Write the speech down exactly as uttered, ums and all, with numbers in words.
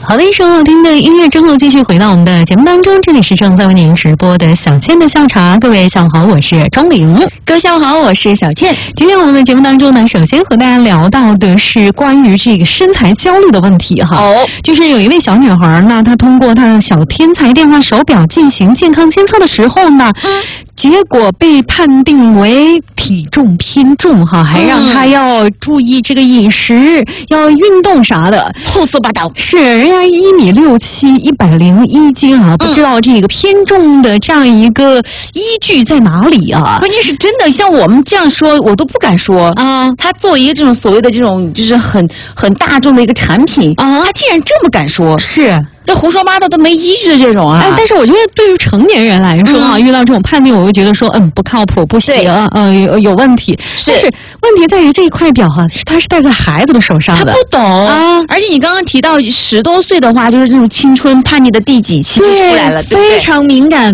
好的，一首好听的音乐之后，继续回到我们的节目当中。这里是正在为您直播的小倩的下午茶，各位下午好，我是钟玲。 各位下午好，我是小倩。 今天我们的节目当中呢，首先和大家聊到的是关于这个身材焦虑的问题哈。 哦， 就是有一位小女孩呢，她通过她的小天才电话手表进行健康监测的时候呢，嗯、结果被判定为体重偏重哈，还让她要注意这个饮食，要运动啥的， 胡说八道。 是人家一米六七，一百零一斤啊，不知道这个偏重的这样一个依据在哪里啊？ 关键是真的，像我们这样说，我都不敢说啊。他作为一个这种所谓的这种就是很很大众的一个产品啊，他竟然这么敢说， 是。 这胡说八道都没依据的这种啊！ 哎，但是我觉得对于成年人来说啊，嗯、遇到这种判定，我会觉得说，嗯，不靠谱，不行，嗯，有有问题。 是， 但是问题在于这一块表哈、啊，它是戴在孩子的手上的， 他不懂啊。而且你刚刚提到十多岁的话，就是这种青春叛逆的第几期就出来了，对不对？ 非常敏感。